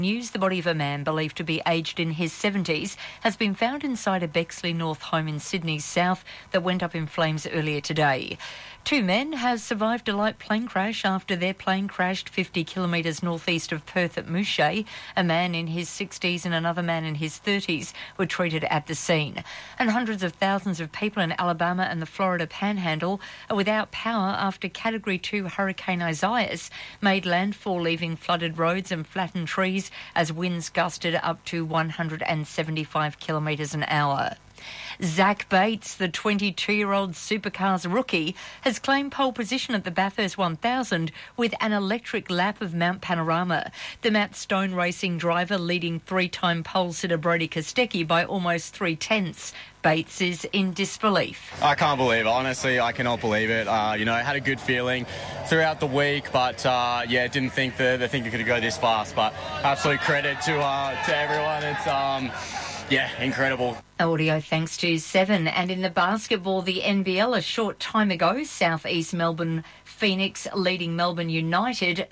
News, the body of a man believed to be aged in his 70s has been found inside a Bexley North home in Sydney's south that went up in flames earlier today. 2 men have survived a light plane crash after their plane crashed 50 kilometres northeast of Perth at Mouchet. A man in his 60s and another man in his 30s were treated at the scene. And hundreds of thousands of people in Alabama and the Florida Panhandle are without power after Category 2 Hurricane Isaias made landfall, leaving flooded roads and flattened trees as winds gusted up to 175 kilometres an hour. Zach Bates, the 22-year-old supercars rookie, has claimed pole position at the Bathurst 1000 with an electric lap of Mount Panorama. The Matt Stone Racing driver leading 3-time pole sitter Brodie Kostecki by almost 3/10. Bates is in disbelief. I can't believe it. Honestly, I cannot believe it. I had a good feeling throughout the week, but didn't think the thing could go this fast. But absolute credit to everyone. It's incredible. Audio thanks to Seven. And in the basketball, the NBL, a short time ago, South East Melbourne Phoenix leading Melbourne United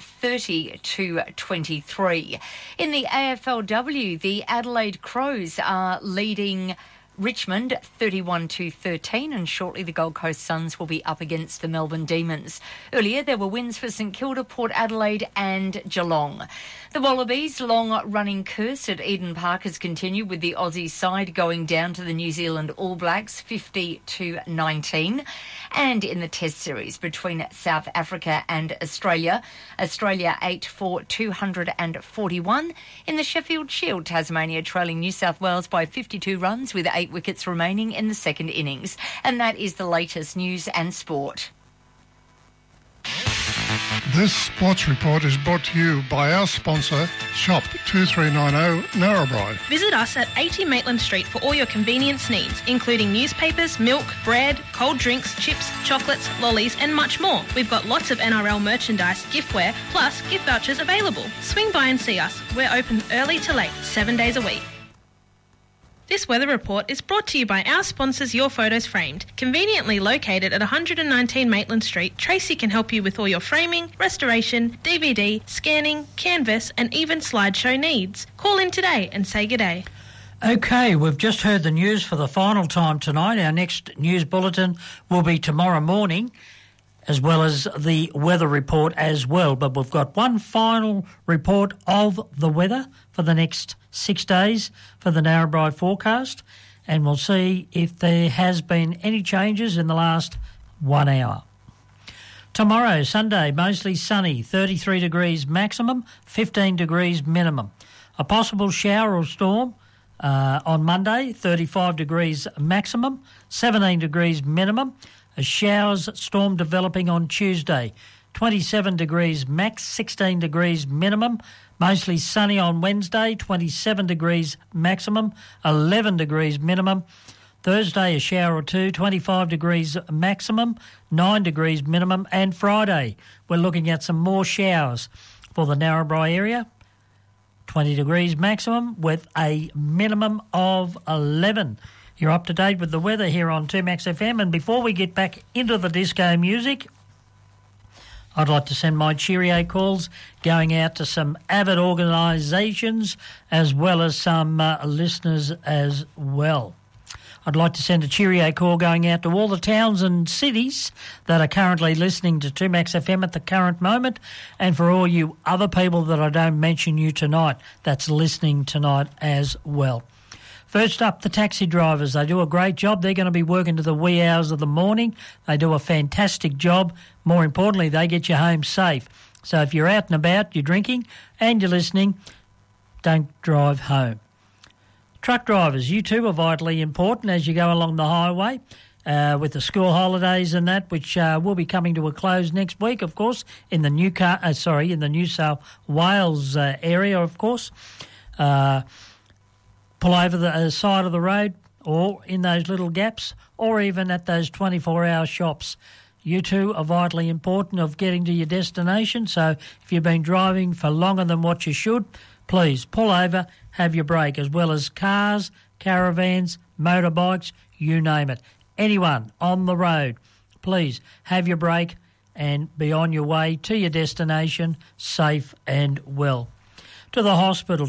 30-23. In the AFLW, the Adelaide Crows are leading Richmond 31-13, and shortly the Gold Coast Suns will be up against the Melbourne Demons. Earlier there were wins for St Kilda, Port Adelaide and Geelong. The Wallabies' long-running curse at Eden Park has continued, with the Aussie side going down to the New Zealand All Blacks 50-19. And in the Test series between South Africa and Australia 8 for 241. In the Sheffield Shield, Tasmania trailing New South Wales by 52 runs with 8 wickets remaining in the second innings. And that is the latest news and sport. This sports report is brought to you by our sponsor, Shop 2390 Narrabri. Visit us at 80 Maitland Street for all your convenience needs, including newspapers, milk, bread, cold drinks, chips, chocolates, lollies and much more. We've got lots of NRL merchandise, giftware, plus gift vouchers available. Swing by and see us. We're open early to late, 7 days a week. This weather report is brought to you by our sponsors, Your Photos Framed. Conveniently located at 119 Maitland Street, Tracy can help you with all your framing, restoration, DVD, scanning, canvas and even slideshow needs. Call in today and say good day. OK, we've just heard the news for the final time tonight. Our next news bulletin will be tomorrow morning, as well as the weather report as well. But we've got one final report of the weather for the next 6 days for the Narrabri forecast, and we'll see if there has been any changes in the last 1 hour. Tomorrow, Sunday, mostly sunny, 33 degrees maximum, 15 degrees minimum. A possible shower or storm on Monday, 35 degrees maximum, 17 degrees minimum. A showers storm developing on Tuesday, 27 degrees max, 16 degrees minimum. Mostly sunny on Wednesday, 27 degrees maximum, 11 degrees minimum. Thursday, a shower or two, 25 degrees maximum, 9 degrees minimum. And Friday, we're looking at some more showers for the Narrabri area, 20 degrees maximum with a minimum of 11. You're up to date with the weather here on 2Max FM. And before we get back into the disco music, I'd like to send my cheerio calls going out to some avid organisations as well as some listeners as well. I'd like to send a cheerio call going out to all the towns and cities that are currently listening to 2Max FM at the current moment, and for all you other people that I don't mention you tonight that's listening tonight as well. First up, the taxi drivers. They do a great job. They're going to be working to the wee hours of the morning. They do a fantastic job. More importantly, they get you home safe. So if you're out and about, you're drinking and you're listening, don't drive home. Truck drivers, you too are vitally important as you go along the highway with the school holidays and that, which will be coming to a close next week, of course, in the New South Wales area, of course. Pull over the side of the road or in those little gaps or even at those 24-hour shops. You too are vitally important of getting to your destination, so if you've been driving for longer than what you should, please pull over, have your break, as well as cars, caravans, motorbikes, you name it. Anyone on the road, please have your break and be on your way to your destination safe and well. to the hospital.